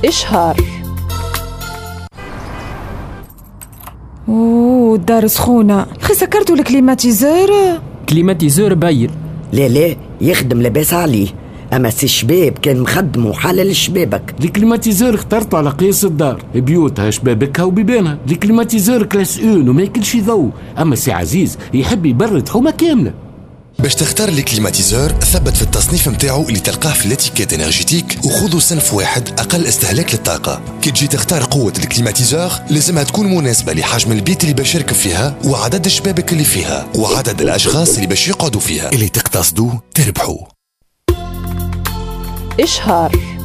إشهار. اوه الدار سخونة، خي سكرتوا الكليماتيزور؟ كليماتيزور باين. لا يخدم لاباس عليه، اما سي الشباب كان مخدمه حلل الشبابك. الكليماتيزور اخترته على قياس الدار، بيوتها شبابكها وبيبانها. الكليماتيزور كلاس 1 وما ياكلش ضوء، اما سي عزيز يحب يبرد حومه كامله. باش تختار الكليماتيزور ثبت في التصنيف متاعو اللي تلقاه في الاتيكيت انرجيتيك وخذوا صنف واحد اقل استهلاك للطاقه. كي تجي تختار قوه الكليماتيزور لازمها تكون مناسبه لحجم البيت اللي باش يركب فيها وعدد الشبابك اللي فيها وعدد الاشخاص اللي باش يقعدوا فيها. اللي تقتصدوا تربحوا. إشهار.